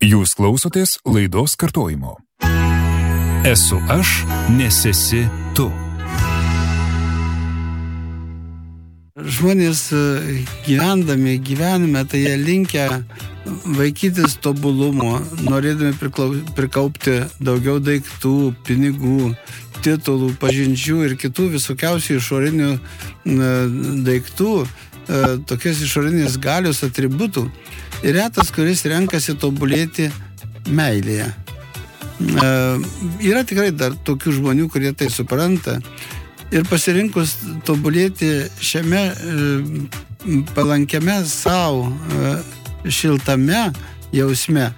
Jūs klausotės laidos kartojimo. Esu aš, nes esi tu. Žmonės gyvendami gyvenime, tai jie linkę vaikytis tobulumo, norėdami prikaupti daugiau daiktų, pinigų, titulų, pažinčių ir kitų visokiausių išorinių daiktų, tokios išorinės galios atributų. Ir retas, kuris renkasi tobulėti meilėje. Yra tikrai dar tokių žmonių, kurie tai supranta. Ir pasirinkus tobulėti šiame palankiame savo šiltame jausme,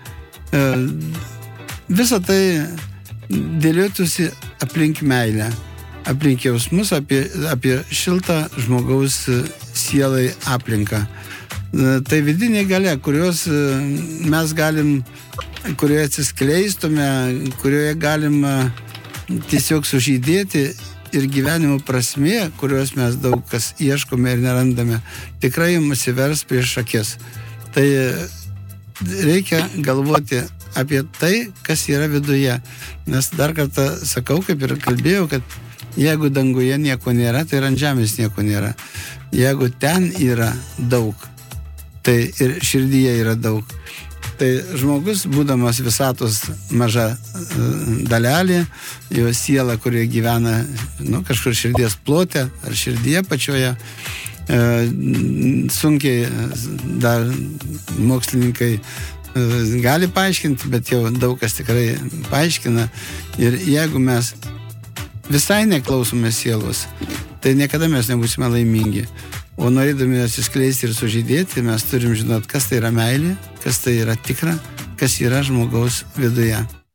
visą tai dėliotųsi aplink meilę, aplink jausmus, apie šiltą žmogaus sielai aplinką. Tai vidinė galia, kurios mes galim, kurioje atsiskleistume, kurioje galim tiesiog sužydėti ir gyvenimo prasmė, kurios mes daug kas ieškome ir nerandame, tikrai jums įvers prieš akis. Tai reikia galvoti apie tai, kas yra viduje. Nes dar kartą sakau, kaip ir kalbėjau, kad jeigu danguje nieko nėra, tai ir ant žemės nieko nėra. Jeigu ten yra daug, tai ir širdyje yra daug. Tai žmogus, būdamas visatos maža dalelė, jo siela, kurioje gyvena kažkur širdies plote ar širdyje pačioje, sunkiai dar mokslininkai gali paaiškinti, bet jau daug kas tikrai paaiškina. Ir jeigu mes visai neklausome sielos, tai niekada mes nebūsime laimingi. O norėdami atsiskleisti ir sužydėti, mes turim žinot, kas tai yra meilė, kas tai yra tikra, kas yra žmogaus viduje.